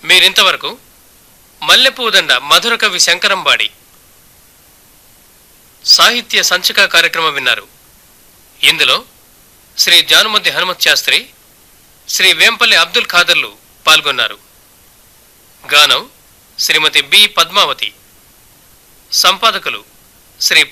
మీరింతవరకు మల్లెపూదండ మధుర కవి శంకరంబాడి సాహిత్య సంచిక కార్యక్రమం విన్నారు. ఇందులో శ్రీ జానుమద్ది హనుమత్ శాస్త్రి, శ్రీ వేంపల్లి అబ్దుల్ ఖాదర్లు పాల్గొన్నారు. గానం శ్రీమతి బి పద్మావతి. సంపాదకులు శ్రీ